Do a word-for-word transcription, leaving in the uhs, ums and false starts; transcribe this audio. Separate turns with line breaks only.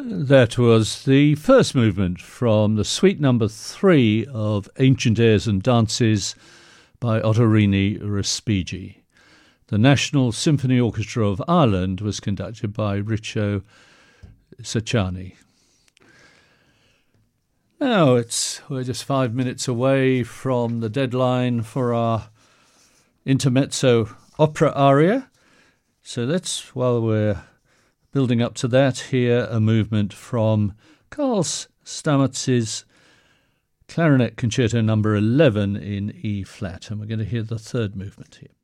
That was the first movement from the suite number three of Ancient Airs and Dances by Ottorini Respighi. The National Symphony Orchestra of Ireland was conducted by Riccio Sacciani. Now it's we're just five minutes away from the deadline for our intermezzo opera aria. So let's, while we're building up to that, hear a movement from Carl Stammatz's Clarinet Concerto number eleven in E flat, and we're going to hear the third movement here.